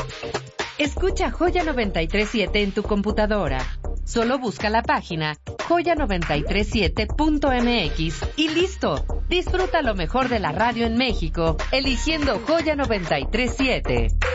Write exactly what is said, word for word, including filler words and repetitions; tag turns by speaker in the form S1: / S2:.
S1: Escucha Joya noventa y tres siete en tu computadora. Solo busca la página joya noventa y tres siete punto m x y listo. Disfruta lo mejor de la radio en México, eligiendo Joya noventa y tres siete.